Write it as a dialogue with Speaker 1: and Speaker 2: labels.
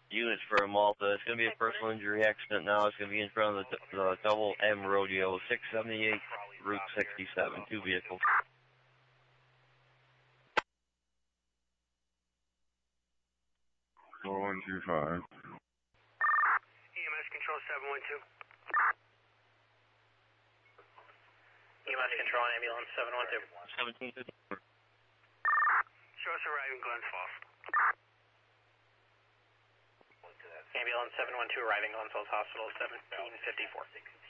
Speaker 1: units for Malta. It's going to be a personal injury accident now. It's going to be in front of the Double M Rodeo, 678 Route 67, 2 vehicles.
Speaker 2: 4125.
Speaker 3: EMS control 712. EMS control on ambulance 712.
Speaker 1: 1750.
Speaker 3: Show us arriving Glens Falls. Ambulance 712 arriving Glens Falls Hospital 1754.